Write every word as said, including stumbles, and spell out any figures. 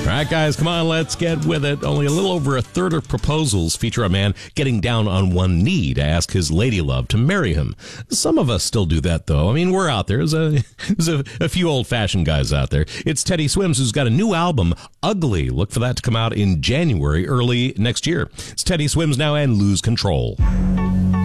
All right, guys, come on, let's get with it. Only a little over a third of proposals feature a man getting down on one knee to ask his lady love to marry him. Some of us still do that, though. I mean, we're out there. There's a, there's a, a few old-fashioned guys out there. It's Teddy Swims, who's got a new album, Ugly. Look for that to come out in January, early next year. It's Teddy Swims now and Lose Control.